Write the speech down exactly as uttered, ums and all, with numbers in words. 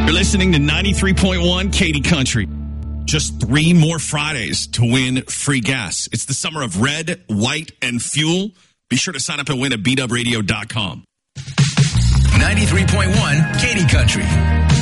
You're listening to ninety-three point one Katy Country. Just three more Fridays to win free gas. It's the summer of red, white, and fuel. Be sure to sign up and win at b dub radio dot com. ninety-three point one Katy Country.